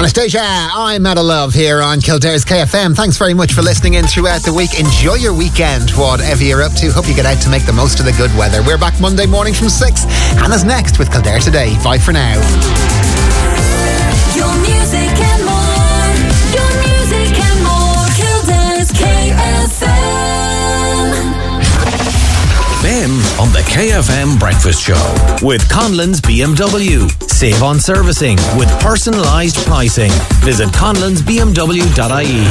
Anastasia, I'm out of love here on Kildare's KFM. Thanks very much for listening in throughout the week. Enjoy your weekend, whatever you're up to. Hope you get out to make the most of the good weather. We're back Monday morning from 6. Hannah's next with Kildare Today. Bye for now. Your music and more. Your music and more. Kildare's KFM. Ben on the KFM Breakfast Show with Conlon's BMW. Save on servicing with personalised pricing. Visit conlonsbmw.ie.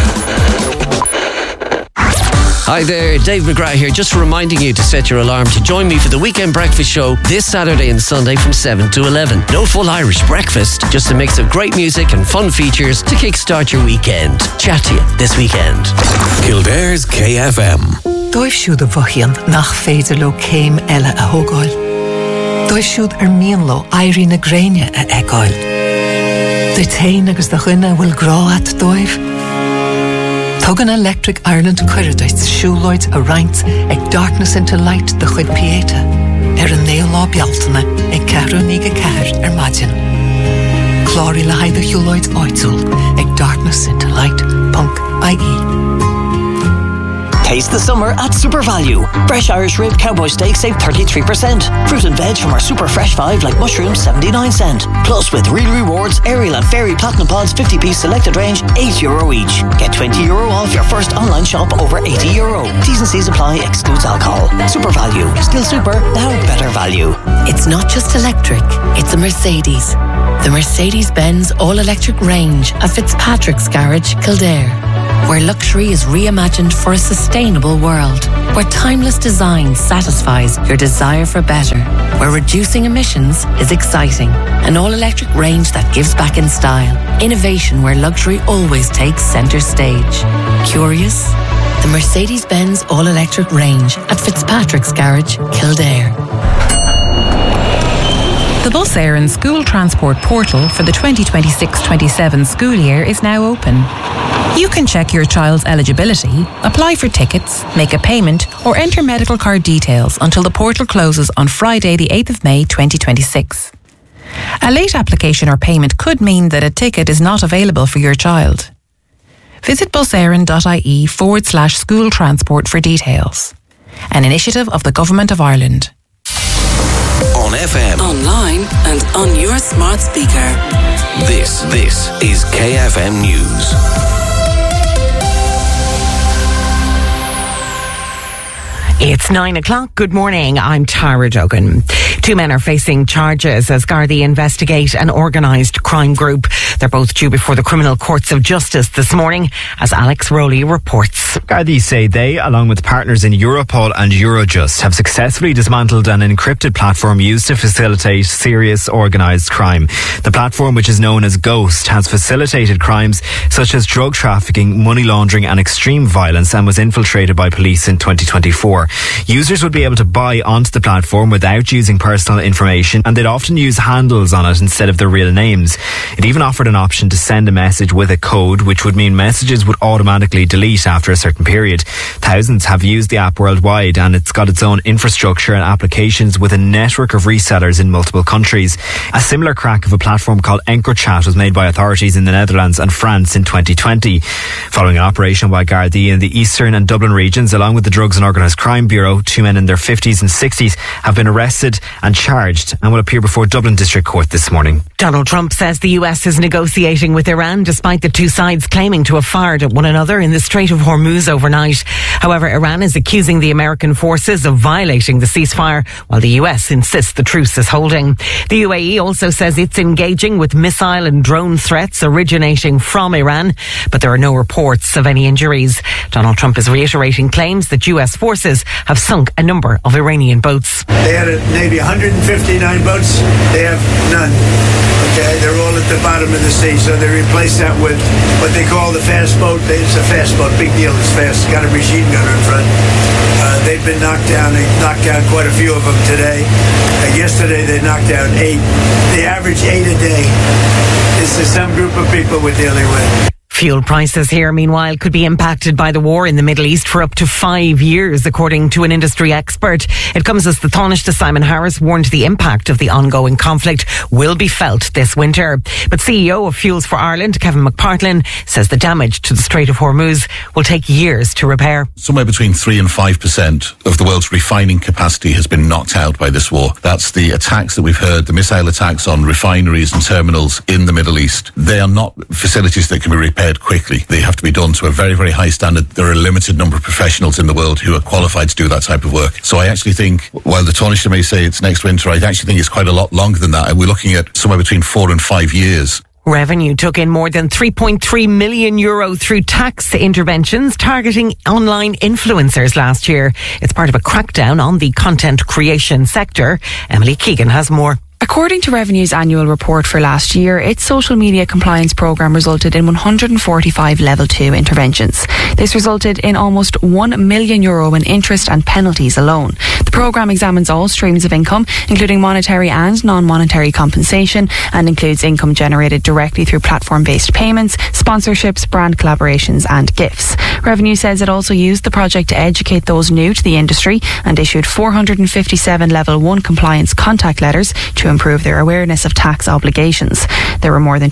Hi there, Dave McGrath here, just reminding you to set your alarm to join me for the Weekend Breakfast Show this Saturday and Sunday from 7 to 11. No full Irish breakfast, just a mix of great music and fun features to kickstart your weekend. Chat to you this weekend. Kildare's KFM. Dóibh siúd a bhuicheann nach féidir le céim eile a thógáil. Dóibh siúd ar mian lo éirí na gréine a eagáil. De tain agus de chuine bhfuil gráat dóibh. Tugan Electric Ireland cuireadait siúlóid a roinnt ag Darkness into Light de chuid piéta ar an néolá bealtainna ag 4-9-4 ar maidin. Cláirí le haid a siúlóid áitiúil ag darknessintolight.ie. Taste the summer at Super Value. Fresh Irish rib cowboy steak save 33%. Fruit and veg from our Super Fresh 5 like mushrooms 79¢. Plus with real rewards, Ariel and Fairy Platinum Pods 50-piece selected range €8 each. Get €20 off your first online shop over €80. T's and C's apply, excludes alcohol. Super Value. Still super, now better value. It's not just electric, it's a Mercedes. The Mercedes-Benz all-electric range at Fitzpatrick's Garage, Kildare. Where luxury is reimagined for a sustainable world. Where timeless design satisfies your desire for better. Where reducing emissions is exciting. An all-electric range that gives back in style. Innovation where luxury always takes centre stage. Curious? The Mercedes-Benz all-electric range at Fitzpatrick's Garage, Kildare. The Bus Éireann School Transport Portal for the 2026-27 school year is now open. You can check your child's eligibility, apply for tickets, make a payment or enter medical card details until the portal closes on Friday the 8th of May 2026. A late application or payment could mean that a ticket is not available for your child. Visit buseireann.ie/school transport for details. An initiative of the Government of Ireland. On FM. Online and on your smart speaker. This is KFM News. It's 9 o'clock. Good morning. I'm Tara Duggan. 2 men are facing charges as Gardaí investigate an organised crime group. They're both due before the criminal courts of justice this morning, as Alex Rowley reports. Gardaí say they, along with partners in Europol and Eurojust, have successfully dismantled an encrypted platform used to facilitate serious organised crime. The platform, which is known as Ghost, has facilitated crimes such as drug trafficking, money laundering and extreme violence, and was infiltrated by police in 2024. Users would be able to buy onto the platform without using personal information, and they'd often use handles on it instead of their real names. It even offered an option to send a message with a code, which would mean messages would automatically delete after a certain period. Thousands have used the app worldwide, and it's got its own infrastructure and applications with a network of resellers in multiple countries. A similar crack of a platform called EncroChat was made by authorities in the Netherlands and France in 2020. Following an operation by Gardaí in the Eastern and Dublin regions, along with the Drugs and Organised Crime Bureau, 2 men in their 50s and 60s have been arrested and charged and will appear before Dublin District Court this morning. Donald Trump says the US is negotiating with Iran despite the two sides claiming to have fired at one another in the Strait of Hormuz overnight. However, Iran is accusing the American forces of violating the ceasefire, while the US insists the truce is holding. The UAE also says it's engaging with missile and drone threats originating from Iran, but there are no reports of any injuries. Donald Trump is reiterating claims that US forces have sunk a number of Iranian boats. They had a Navy 159 boats. They have none. Okay, they're all at the bottom of the sea, so they replace that with what they call the fast boat. It's a fast boat, big deal. It's fast. It's got a machine gun in front. They've been knocked down. They knocked down quite a few of them today. Yesterday they knocked down 8. They average 8 a day. This is some group of people we're dealing with. Fuel prices here, meanwhile, could be impacted by the war in the Middle East for up to 5 years, according to an industry expert. It comes as the Taoiseach Simon Harris warned the impact of the ongoing conflict will be felt this winter. But CEO of Fuels for Ireland, Kevin McPartlin, says the damage to the Strait of Hormuz will take years to repair. Somewhere between 3 and 5% of the world's refining capacity has been knocked out by this war. That's the attacks that we've heard, the missile attacks on refineries and terminals in the Middle East. They are not facilities that can be repaired quickly. They have to be done to a very, very high standard. There are a limited number of professionals in the world who are qualified to do that type of work. So I actually think, while the Taoiseach may say it's next winter, I actually think it's quite a lot longer than that. And we're looking at somewhere between 4 and 5 years. Revenue took in more than €3.3 million through tax interventions targeting online influencers last year. It's part of a crackdown on the content creation sector. Emily Keegan has more. According to Revenue's annual report for last year, its social media compliance programme resulted in 145 Level 2 interventions. This resulted in almost €1 million in interest and penalties alone. The programme examines all streams of income, including monetary and non-monetary compensation, and includes income generated directly through platform-based payments, sponsorships, brand collaborations and gifts. Revenue says it also used the project to educate those new to the industry and issued 457 Level 1 compliance contact letters to improve their awareness of tax obligations. There were more than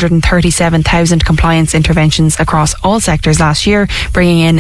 237,000 compliance interventions across all sectors last year, bringing in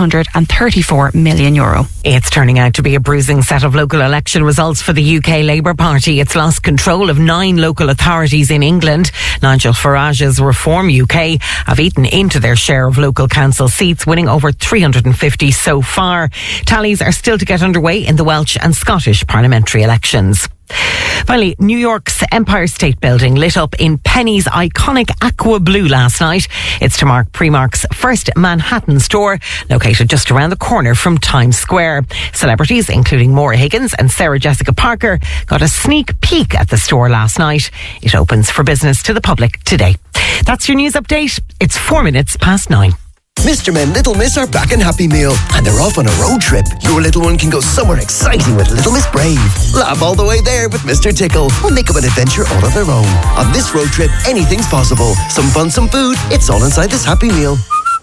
€734 million. It's turning out to be a bruising set of local election results for the UK Labour Party. It's lost control of 9 local authorities in England. Nigel Farage's Reform UK have eaten into their share of local council seats, winning over 350 so far. Tallies are still to get underway in the Welsh and Scottish parliamentary elections. Finally, New York's Empire State Building lit up in Penny's iconic aqua blue last night. It's to mark Primark's first Manhattan store, located just around the corner from Times Square. Celebrities, including Maura Higgins and Sarah Jessica Parker, got a sneak peek at the store last night. It opens for business to the public today. That's your news update. It's 4 minutes past 9. Mr. Men Little Miss are back in Happy Meal and they're off on a road trip. Your little one can go somewhere exciting with Little Miss Brave. Laugh all the way there with Mr. Tickle and make up an adventure all of their own. On this road trip, anything's possible. Some fun, some food. It's all inside this Happy Meal.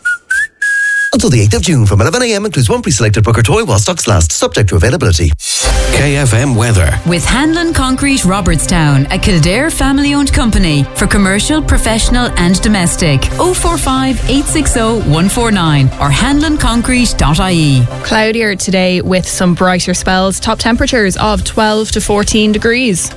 Until the 8th of June from 11 a.m. includes one pre-selected Booker toy while stocks last, subject to availability. KFM weather. With Hanlon Concrete Robertstown, a Kildare family-owned company for commercial, professional and domestic. 045 860 149 or hanlonconcrete.ie. Cloudier today with some brighter spells. Top temperatures of 12 to 14 degrees.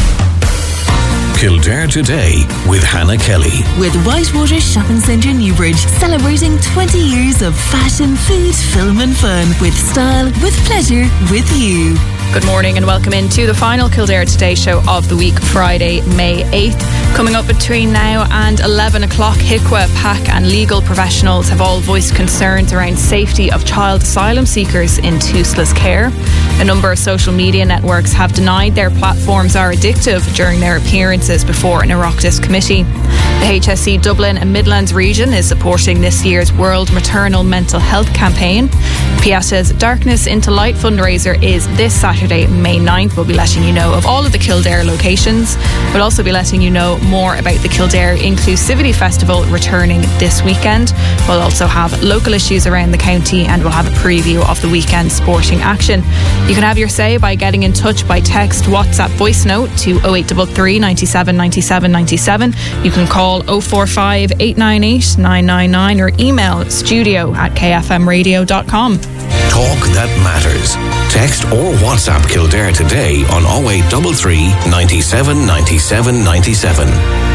Kildare Today with Hannah Kelly. With Whitewater Shopping Centre Newbridge, celebrating 20 years of fashion, food, film and fun. With style, with pleasure, with you. Good morning and welcome into the final Kildare Today show of the week, Friday, May 8th. Coming up between now and 11 o'clock, HIQA, PAC and legal professionals have all voiced concerns around safety of child asylum seekers in toothless care. A number of social media networks have denied their platforms are addictive during their appearances before an Oireachtas committee. The HSE Dublin and Midlands region is supporting this year's World Maternal Mental Health campaign. Piata's Darkness into Light fundraiser is this Saturday, May 9th. We'll be letting you know of all of the Kildare locations. We'll also be letting you know more about the Kildare Inclusivity Festival returning this weekend. We'll also have local issues around the county and we'll have a preview of the weekend sporting action. You can have your say by getting in touch by text, WhatsApp, voice note to 0833 97 97 97. You can call 045 898 999 or email studio@kfmradio.com. Talk that matters. Text or WhatsApp Kildare Today on 0833 97 97 97.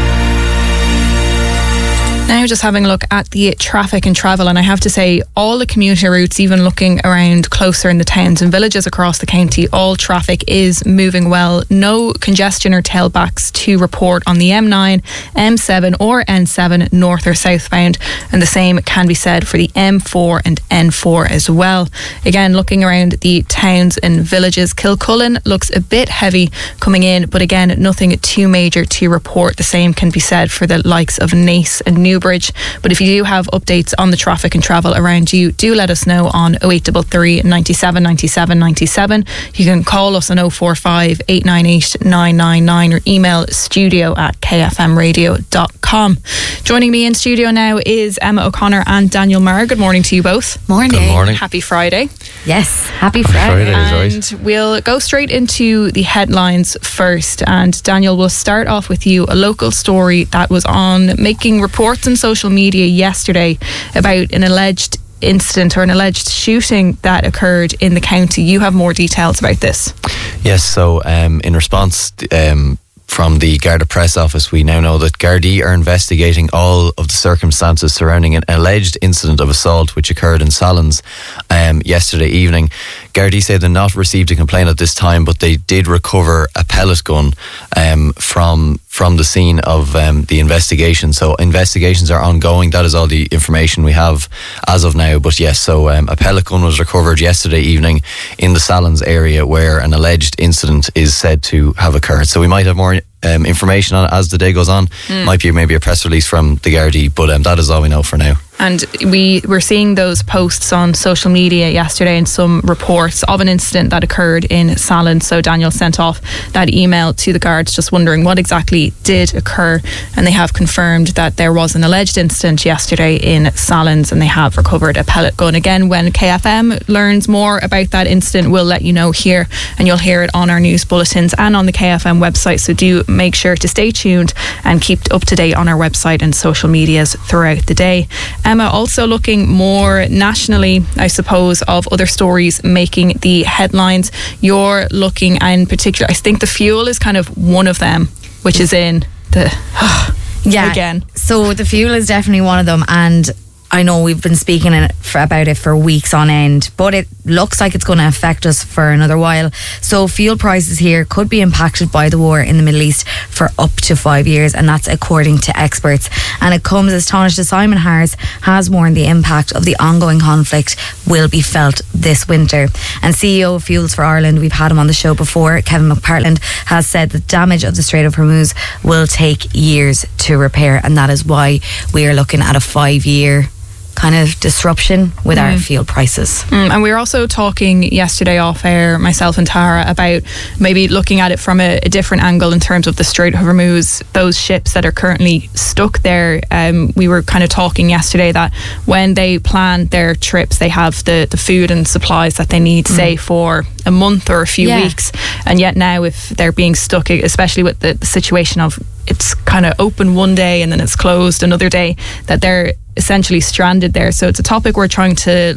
Now just having a look at the traffic and travel, and I have to say all the commuter routes, even looking around closer in the towns and villages across the county, all traffic is moving well. No congestion or tailbacks to report on the M9, M7 or N7 north or southbound, and the same can be said for the M4 and N4 as well. Again, looking around the towns and villages, Kilcullen looks a bit heavy coming in, but again nothing too major to report. The same can be said for the likes of Naas and Newbridge. But if you do have updates on the traffic and travel around you, do let us know on 0833 97 97 97. You can call us on 045 898 999 or email studio@kfmradio.com. gmail.com. Joining me in studio now is Emma O'Connor and Daniel Marr. Good morning to you both. Morning. Good morning. Happy Friday. Yes, happy Friday. And we'll go straight into the headlines first. And Daniel, we'll start off with you. A local story that was on making reports on social media yesterday about an alleged incident or an alleged shooting that occurred in the county. You have more details about this. Yes, so in response from the Garda Press Office, we now know that Gardaí are investigating all of the circumstances surrounding an alleged incident of assault which occurred in Sallins yesterday evening. Gardaí say they've not received a complaint at this time, but they did recover a pellet gun from the scene of the investigation. So investigations are ongoing. That is all the information we have as of now. But yes, so a pellet gun was recovered yesterday evening in the Sallins area where an alleged incident is said to have occurred. So we might have more information on it as the day goes on. Might be maybe a press release from the Gardaí, but that is all we know for now. And we were seeing those posts on social media yesterday and some reports of an incident that occurred in Sallins. So Daniel sent off that email to the guards just wondering what exactly did occur, and they have confirmed that there was an alleged incident yesterday in Sallins and they have recovered a pellet gun. Again, when KFM learns more about that incident, we'll let you know here, and you'll hear it on our news bulletins and on the KFM website. So do make sure to stay tuned and keep up to date on our website and social medias throughout the day. Emma, also looking more nationally, I suppose, of other stories making the headlines. You're looking in particular, I think the fuel is kind of one of them, which is in the again. So the fuel is definitely one of them, and I know we've been speaking about it for weeks on end, but it looks like it's going to affect us for another while. So fuel prices here could be impacted by the war in the Middle East for up to 5 years, and that's according to experts. And it comes as Taoiseach Simon Harris has warned the impact of the ongoing conflict will be felt this winter. And CEO of Fuels for Ireland, we've had him on the show before, Kevin McPartland, has said the damage of the Strait of Hormuz will take years to repair, and that is why we are looking at a 5-year kind of disruption with our fuel prices. And we were also talking yesterday off air, myself and Tara, about maybe looking at it from a different angle in terms of the Strait of Hormuz, those ships that are currently stuck there. We were kind of talking yesterday that when they plan their trips, they have the food and supplies that they need, say, for a month or a few weeks. And yet now, if they're being stuck, especially with the situation of it's kind of open one day and then it's closed another day, that they're essentially stranded there. So it's a topic we're trying to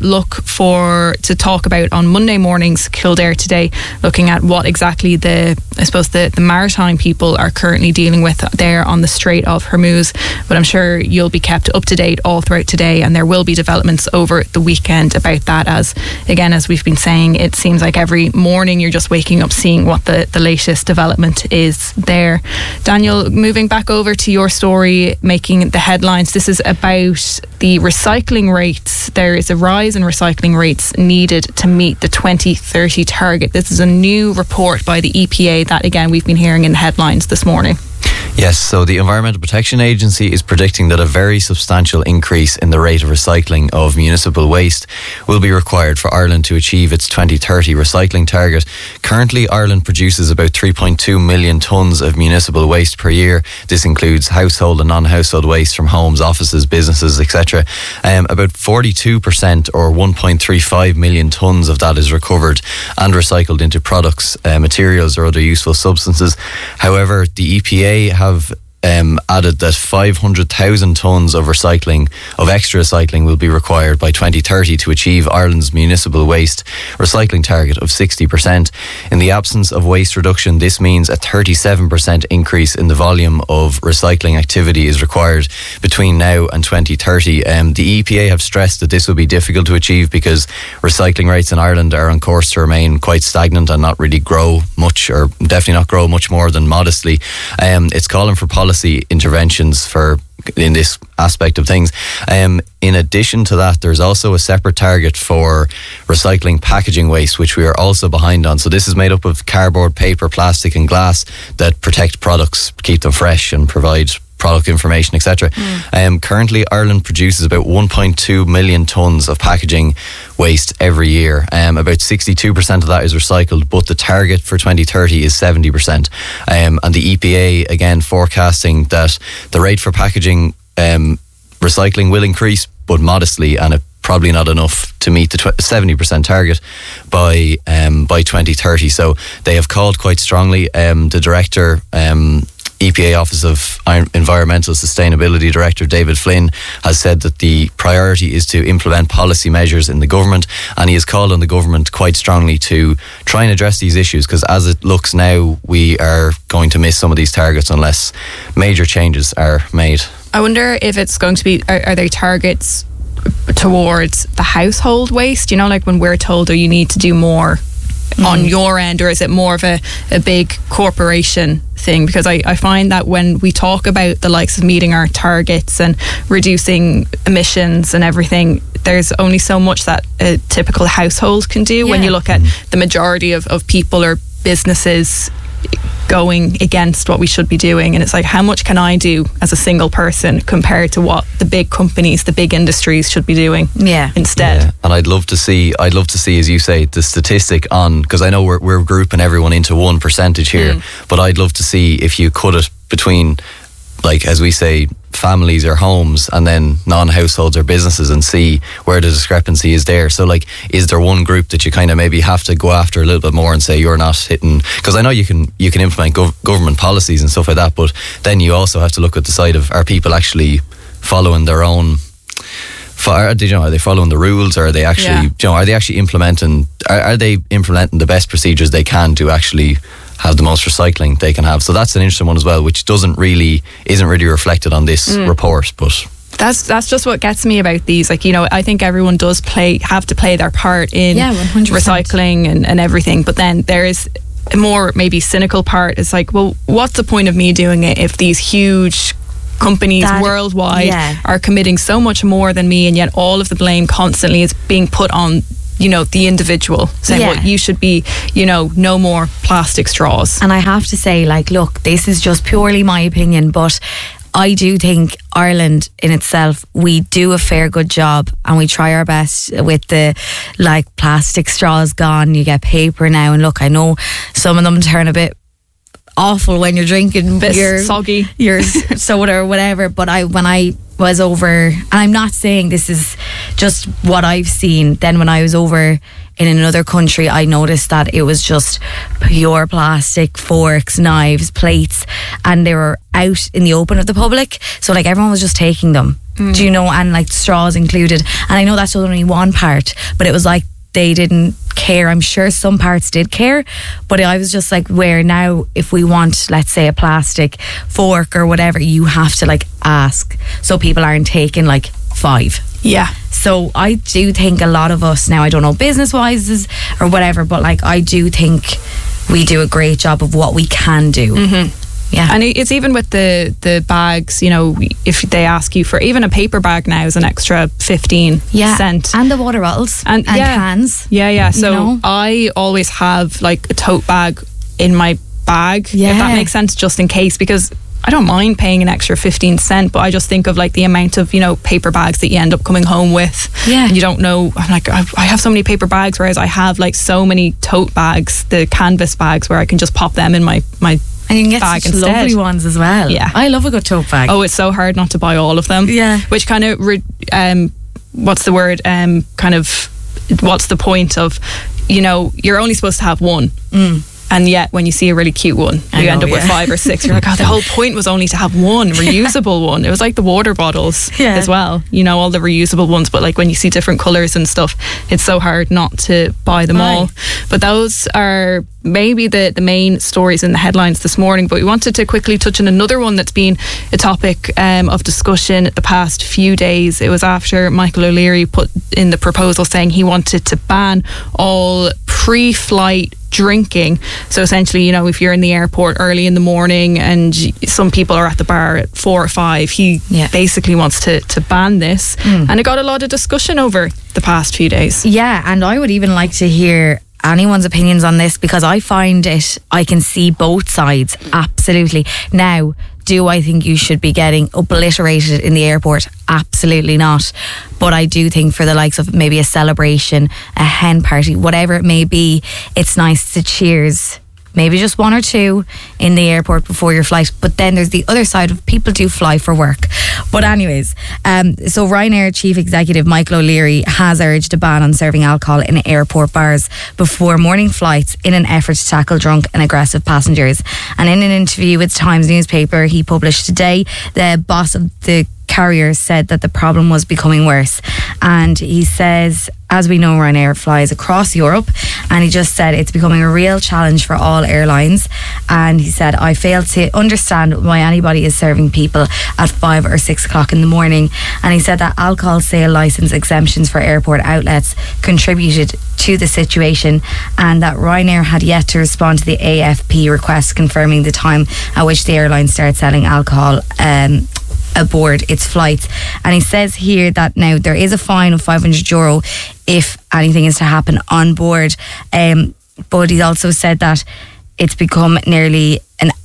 to talk about on Monday mornings Kildare Today, looking at what exactly the maritime people are currently dealing with there on the Strait of Hormuz. But I'm sure you'll be kept up to date all throughout today, and there will be developments over the weekend about that, as we've been saying, it seems like every morning you're just waking up seeing what the latest development is there. Daniel, moving back over to your story making the headlines, this is about the recycling rates. There is a rise in recycling rates needed to meet the 2030 target. This is a new report by the EPA that, again, we've been hearing in the headlines this morning. Yes, so the Environmental Protection Agency is predicting that a very substantial increase in the rate of recycling of municipal waste will be required for Ireland to achieve its 2030 recycling target. Currently, Ireland produces about 3.2 million tonnes of municipal waste per year. This includes household and non-household waste from homes, offices, businesses, etc. About 42% or 1.35 million tonnes of that is recovered and recycled into products, materials or other useful substances. However, the EPA have added that 500,000 tonnes of extra recycling will be required by 2030 to achieve Ireland's municipal waste recycling target of 60%. In the absence of waste reduction, this means a 37% increase in the volume of recycling activity is required between now and 2030. The EPA have stressed that this will be difficult to achieve because recycling rates in Ireland are on course to remain quite stagnant and not really grow much, or definitely not grow much more than modestly. It's calling for policy interventions in this aspect of things. In addition to that, there's also a separate target for recycling packaging waste, which we are also behind on. So this is made up of cardboard, paper, plastic and glass that protect products, keep them fresh and provide product information, etc. Currently, Ireland produces about 1.2 million tonnes of packaging waste every year. About 62% of that is recycled, but the target for 2030 is 70%. And the EPA, again, forecasting that the rate for packaging recycling will increase, but modestly, and probably not enough to meet the 70% target by 2030. So they have called quite strongly. The director, EPA Office of Environmental Sustainability Director David Flynn, has said that the priority is to implement policy measures in the government, and he has called on the government quite strongly to try and address these issues, because as it looks now, we are going to miss some of these targets unless major changes are made. I wonder if it's going to be, are there targets towards the household waste, you know, like when we're told, oh, you need to do more on your end, or is it more of a big corporation thing? Because I find that when we talk about the likes of meeting our targets and reducing emissions and everything, there's only so much that a typical household can do when you look at the majority of people or businesses going against what we should be doing. And it's like, how much can I do as a single person compared to what the big companies, the big industries should be doing instead? Yeah. And I'd love to see, as you say, the statistic on, because I know we're grouping everyone into one percentage here, but I'd love to see if you cut it between, like, as we say, families or homes, and then non-households or businesses, and see where the discrepancy is there. So, like, is there one group that you kind of maybe have to go after a little bit more and say you're not hitting? Because I know you can implement government policies and stuff like that, but then you also have to look at the side of, are people actually following their own? Are they following the rules, or are they actually, are they actually implementing? Are they implementing the best procedures they can to actually have the most recycling they can have? So that's an interesting one as well, which isn't really reflected on this report. But that's just what gets me about these. Like, you know, I think everyone does have to play their part in 100%. Recycling and everything. But then there is a more maybe cynical part. It's like, well, what's the point of me doing it if these huge companies worldwide are committing so much more than me, and yet all of the blame constantly is being put on, you know, the individual, saying, well, you should be, you know, no more plastic straws. And I have to say, like, look, this is just purely my opinion, but I do think Ireland in itself, we do a fair good job, and we try our best with the, like, plastic straws gone, you get paper now, and look, I know some of them turn a bit awful when you're drinking your soggy your soda or whatever, but when I was over, and I'm not saying this is just what I've seen, then when I was over in another country, I noticed that it was just pure plastic, forks, knives, plates, and they were out in the open of the public, so like everyone was just taking them, do you know, and like straws included. And I know that's only one part, but it was like they didn't care. I'm sure some parts did care, but I was just like, where now if we want, let's say, a plastic fork or whatever, you have to like ask, so people aren't taking like 5. So I do think a lot of us now, I don't know business wise or whatever, but like I do think we do a great job of what we can do. Yeah, and it's even with the bags, you know, if they ask you for even a paper bag now is an extra 15 cent. And the water bottles and cans. So, you know? I always have like a tote bag in my bag, if that makes sense, just in case, because I don't mind paying an extra 15 cent, but I just think of like the amount of, you know, paper bags that you end up coming home with. And you don't know, I'm like, I have so many paper bags, whereas I have like so many tote bags, the canvas bags, where I can just pop them in my and you can get bag such instead. Lovely ones as well. I love a good tote bag. Oh, it's so hard not to buy all of them. Which kind of what's the word, kind of, what's the point of, you know, you're only supposed to have one, and yet when you see a really cute one, you end up with 5 or 6. You're like, oh, the whole point was only to have one reusable one. It was like the water bottles as well, you know, all the reusable ones, but like when you see different colours and stuff, it's so hard not to buy them all. But those are maybe the main stories in the headlines this morning, but we wanted to quickly touch on another one that's been a topic of discussion the past few days. It was after Michael O'Leary put in the proposal saying he wanted to ban all pre-flight drinking. So essentially, you know, if you're in the airport early in the morning and some people are at the bar at 4 or 5, he basically wants to ban this. And it got a lot of discussion over the past few days. And I would even like to hear anyone's opinions on this, because I find I can see both sides, absolutely. Now, do I think you should be getting obliterated in the airport? Absolutely not. But I do think for the likes of maybe a celebration, a hen party, whatever it may be, it's nice to cheers maybe just one or two in the airport before your flight. But then there's the other side of people do fly for work. But anyways, so Ryanair Chief Executive Michael O'Leary has urged a ban on serving alcohol in airport bars before morning flights in an effort to tackle drunk and aggressive passengers. And in an interview with Times newspaper he published today, the boss of the carrier said that the problem was becoming worse. And he says, as we know, Ryanair flies across Europe, and he just said it's becoming a real challenge for all airlines. And he said, I fail to understand why anybody is serving people at 5 or 6 o'clock in the morning. And he said that alcohol sale licence exemptions for airport outlets contributed to the situation, and that Ryanair had yet to respond to the AFP request confirming the time at which the airline started selling alcohol aboard its flights. And he says here that now there is a fine of €500 if anything is to happen on board, but he's also said that it's become nearly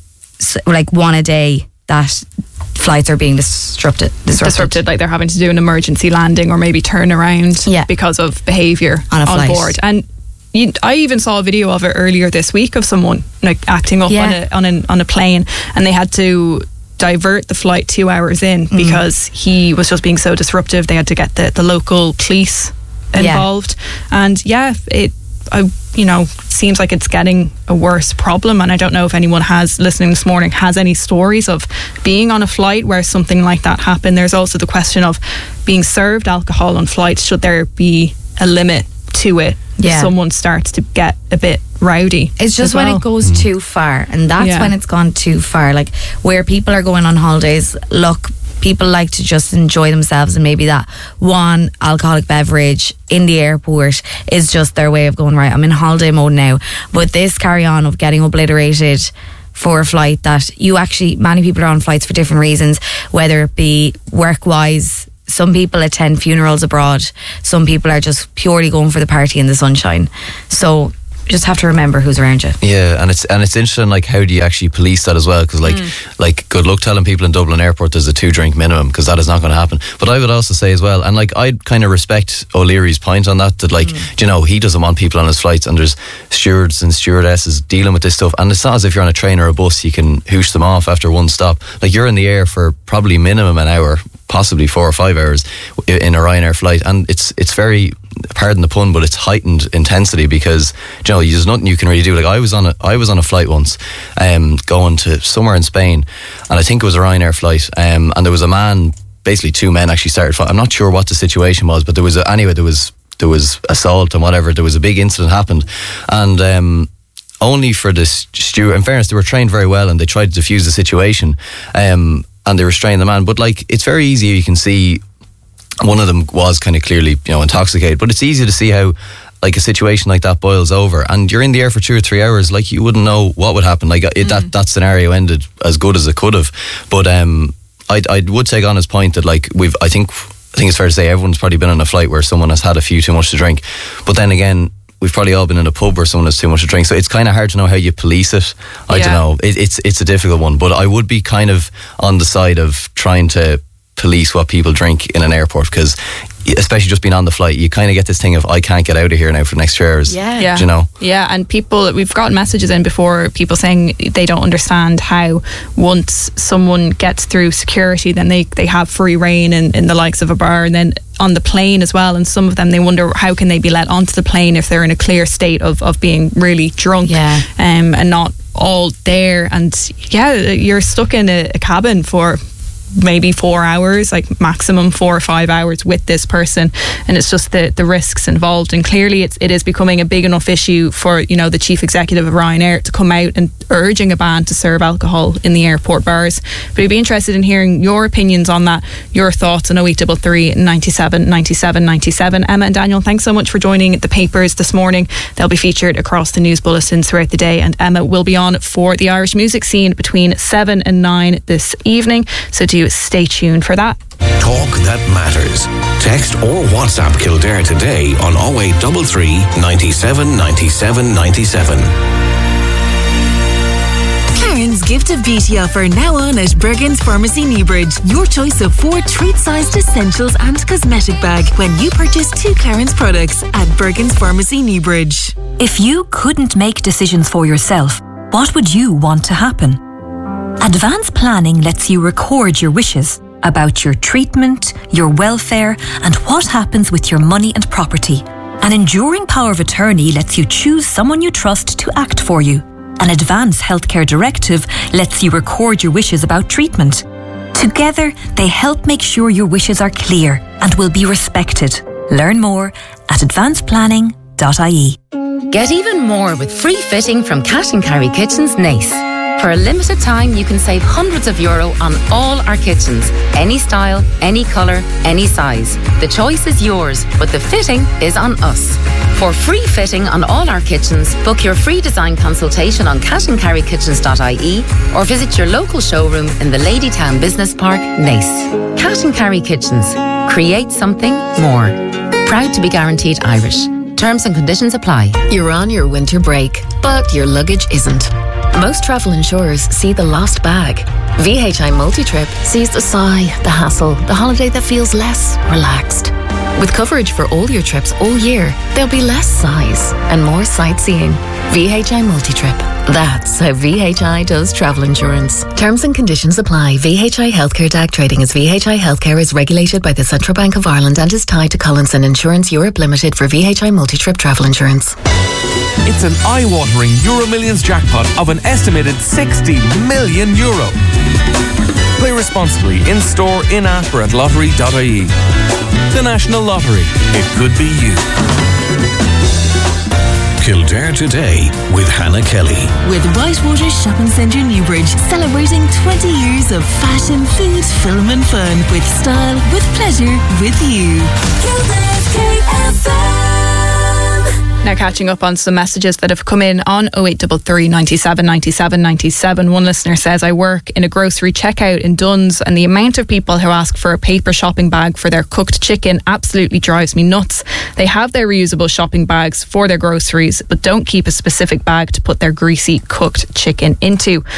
one a day that flights are being disrupted, like they're having to do an emergency landing or maybe turn around because of behaviour on board. And I even saw a video of it earlier this week of someone like acting up on a plane, and they had to divert the flight 2 hours in because he was just being so disruptive. They had to get the local police involved. And it seems like it's getting a worse problem. And I don't know if anyone listening this morning has any stories of being on a flight where something like that happened. There's also the question of being served alcohol on flights. Should there be a limit to it if someone starts to get a bit rowdy? It's just when it goes too far, and that's when it's gone too far. Like where people are going on holidays, look, people like to just enjoy themselves, and maybe that one alcoholic beverage in the airport is just their way of going, right, I'm in holiday mode now. But this carry on of getting obliterated for a flight that many people are on flights for different reasons, whether it be work-wise. Some people attend funerals abroad. Some people are just purely going for the party in the sunshine. So just have to remember who's around you. Yeah, and it's interesting, like, how do you actually police that as well? Because like good luck telling people in Dublin Airport there's a 2-drink minimum, because that is not going to happen. But I would also say as well, and like I'd kind of respect O'Leary's point on that like he doesn't want people on his flights, and there's stewards and stewardesses dealing with this stuff, and it's not as if you're on a train or a bus you can hoosh them off after one stop. Like, you're in the air for probably minimum an hour, possibly 4 or 5 hours in a Ryanair flight, and it's very, pardon the pun, but it's heightened intensity, because there's nothing you can really do. Like, I was on a flight once, going to somewhere in Spain, and I think it was a Ryanair flight, and there was a man, basically 2 men actually started fighting. I'm not sure what the situation was, but there was assault and whatever. There was a big incident happened, and only for the steward, in fairness, they were trained very well, and they tried to defuse the situation, and they restrained the man. But like, it's very easy, you can see one of them was kind of clearly intoxicated, but it's easy to see how like a situation like that boils over, and you're in the air for 2 or 3 hours, like you wouldn't know what would happen. Like that scenario ended as good as it could have. But I would take on his point that like I think it's fair to say everyone's probably been on a flight where someone has had a few too much to drink, but then again, we've probably all been in a pub where someone has too much to drink, so it's kind of hard to know how you police it. I don't know, it's a difficult one, but I would be kind of on the side of trying to police what people drink in an airport, because especially just being on the flight, you kind of get this thing of, I can't get out of here now for the next 2 hours. Yeah. Do you know? Yeah, and we've gotten messages in before, people saying they don't understand how once someone gets through security, then they have free reign in the likes of a bar, and then on the plane as well. And some of them, they wonder how can they be let onto the plane if they're in a clear state of being really drunk, and not all there. And you're stuck in a cabin for maybe 4 hours, like maximum 4 or 5 hours with this person, and it's just the risks involved. And clearly it is becoming a big enough issue for the chief executive of Ryanair to come out and urging a ban to serve alcohol in the airport bars. But I'd be interested in hearing your opinions on that, your thoughts on 0833 97 97 97. Emma and Daniel, thanks so much for joining the papers this morning. They'll be featured across the news bulletins throughout the day, and Emma will be on for the Irish music scene between 7 and 9 this evening, so do stay tuned for that. Talk that matters. Text or WhatsApp Kildare today on 0833 97 97 97. Karen's gift of beauty offer now on at Bergen's Pharmacy Newbridge. Your choice of 4 treat-sized essentials and cosmetic bag when you purchase 2 Clarence products at Bergen's Pharmacy Newbridge. If you couldn't make decisions for yourself, what would you want to happen? Advanced planning lets you record your wishes about your treatment, your welfare, and what happens with your money and property. An enduring power of attorney lets you choose someone you trust to act for you. An advance healthcare directive lets you record your wishes about treatment. Together, they help make sure your wishes are clear and will be respected. Learn more at advancedplanning.ie. Get even more with free fitting from Cash and Carry Kitchens Nace. For a limited time, you can save hundreds of euro on all our kitchens. Any style, any colour, any size. The choice is yours, but the fitting is on us. For free fitting on all our kitchens, book your free design consultation on cashandcarrykitchens.ie or visit your local showroom in the Ladytown Business Park, Nace. Cash and Carry Kitchens. Create something more. Proud to be guaranteed Irish. Terms and conditions apply. You're on your winter break, but your luggage isn't. Most travel insurers see the lost bag. VHI Multitrip sees the sigh, the hassle, the holiday that feels less relaxed. With coverage for all your trips all year, there'll be less sighs and more sightseeing. VHI Multitrip. That's how VHI does travel insurance. Terms and conditions apply. VHI Healthcare DAG trading as VHI Healthcare is regulated by the Central Bank of Ireland and is tied to Collinson Insurance Europe Limited for VHI Multitrip travel insurance. It's an eye-watering Euro Millions jackpot of an estimated €60 million. Play responsibly in-store, in-app or at lottery.ie. The National Lottery. It could be you. Kildare Today with Hannah Kelly. With Whitewater Shopping Centre Newbridge, celebrating 20 years of fashion, food, film and fun. With style, with pleasure, with you. Kildare's KFM. Now catching up on some messages that have come in on 0833 97 97 97. One listener says, I work in a grocery checkout in Duns and the amount of people who ask for a paper shopping bag for their cooked chicken absolutely drives me nuts. They have their reusable shopping bags for their groceries but don't keep a specific bag to put their greasy cooked chicken into.